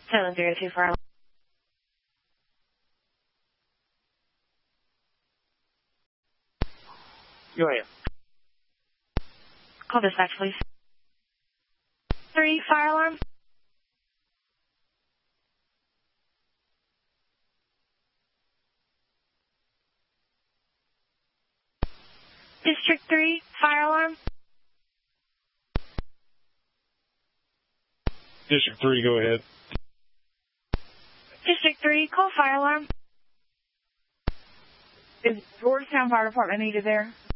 702 fire alarm. Go ahead. Call dispatch, please. 3 fire alarm. District 3 fire alarm. District 3, go ahead. District 3, call fire alarm. Is Georgetown Fire Department needed there?